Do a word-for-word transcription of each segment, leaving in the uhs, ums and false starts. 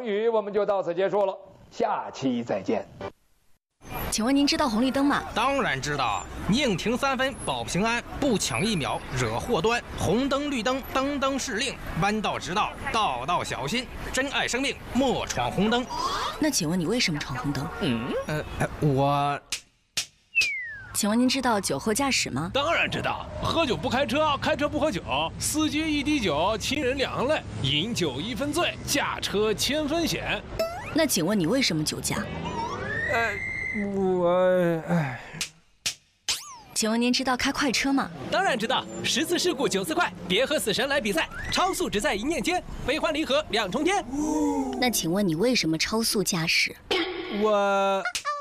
语我们就到此结束了，下期再见。 请问您知道红绿灯吗？ 当然知道，宁停三分保平安，不抢一秒惹祸端。红灯绿灯灯灯是令，弯道直道道道小心。珍爱生命，莫闯红灯。 那请问你为什么闯红灯？ 嗯，呃，呃我。 请问您知道酒后驾驶吗？ 当然知道，喝酒不开车，开车不喝酒，司机一滴酒，亲人两泪，饮酒一分醉，驾车千分险。 那请问你为什么酒驾？ 呃，我哎。 请问您知道开快车吗？ 当然知道，十次事故九次快，别和死神来比赛，超速只在一念间，悲欢离合两重天。 那请问你为什么超速驾驶？ 我。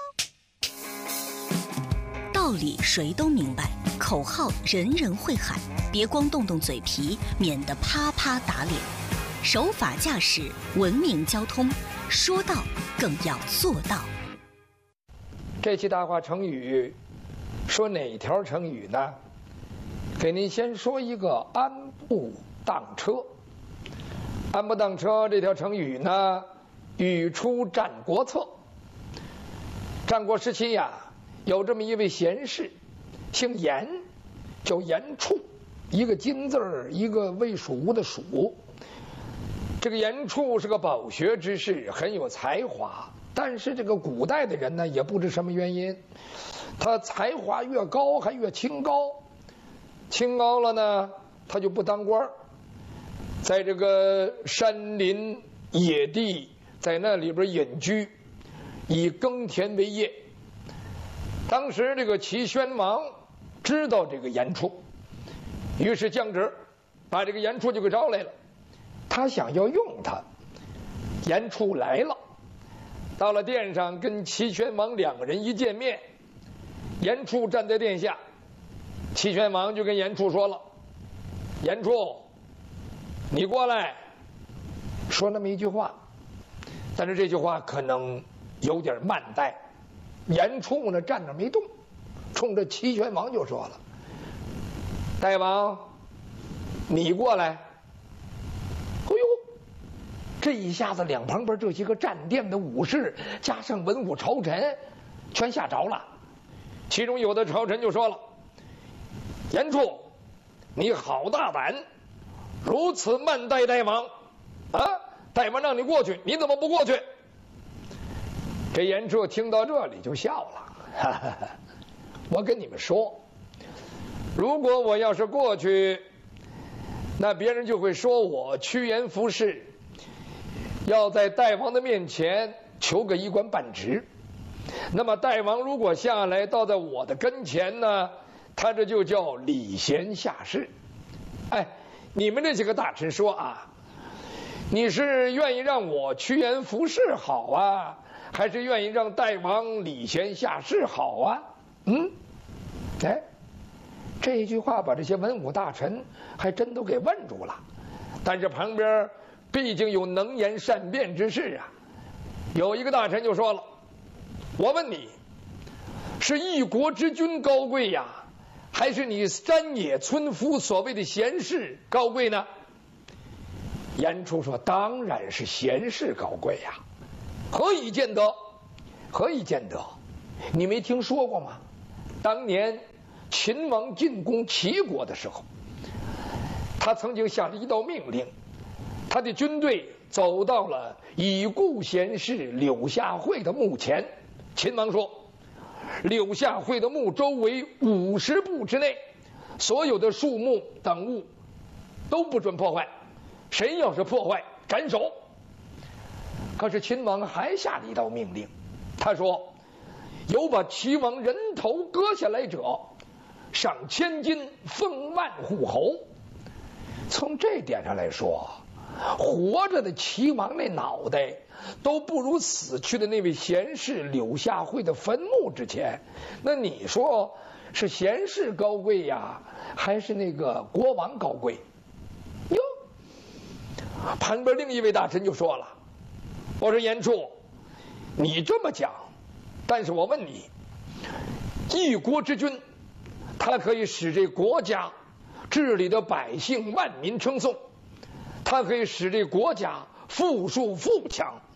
道理谁都明白，口号人人会喊，别光动动嘴皮，免得啪啪打脸。守法驾驶，文明交通，说到更要做到。 这期大话成语，说哪条成语呢？给您先说一个安步当车。安步当车这条成语呢，语出《战国策》。战国时期呀，有这么一位贤士，姓严，叫严处，一个金字儿，一个魏蜀吴的蜀。这个严处是个饱学之士，很有才华，但是这个古代的人呢，也不知什么原因，他才华越高还越清高，清高了呢，他就不当官，在这个山林野地，在那里边隐居，以耕田为业。当时这个齐宣王知道这个严处，于是降旨，把这个严处就给招来了。他想要用他，严处来了，到了殿上，跟齐宣王两个人一见面，严处站在殿下，齐宣王就跟严处说了：“严处，你过来。”说那么一句话，但是这句话可能有点慢带。严处呢站那没动，冲着齐宣王就说了：“大王，你过来。”哎呦，这一下子两旁边这些个站殿的武士加上文武朝臣全吓着了。其中有的朝臣就说了：“严处，你好大胆，如此慢待大王啊！大王让你过去，你怎么不过去？”这严处听到这里就笑了，哈哈哈，我跟你们说，如果我要是过去，那别人就会说我趋炎附势，要在大王的面前求个一官半职。那么大王如果下来倒在我的跟前呢，他这就叫礼贤下士。哎，你们这几个大臣说啊，你是愿意让我趋炎附势好啊，还是愿意让大王礼贤下士好啊？嗯，哎，这一句话把这些文武大臣还真都给问住了。但是旁边毕竟有能言善辩之士啊，有一个大臣就说了：“我问你，是一国之君高贵呀，还是你山野村夫所谓的贤士高贵呢？”严处说：“当然是贤士高贵呀。何以见得？何以见得？你没听说过吗？当年秦王进攻齐国的时候，他曾经下了一道命令，他的军队走到了已故贤士柳下惠的墓前。秦王说，柳下惠的墓周围五十步之内，所有的树木等物都不准破坏，谁要是破坏，斩首。可是秦王还下了一道命令，他说：“有把齐王人头割下来者，赏千金，封万户侯。”从这点上来说，活着的齐王那脑袋都不如死去的那位贤士柳下惠的坟墓值钱。那你说是贤士高贵呀，还是那个国王高贵？哟，旁边另一位大臣就说了：“我说严处，你这么讲，但是我问你，一国之君，他可以使这国家治理的百姓万民称颂，他可以使这国家富庶富强，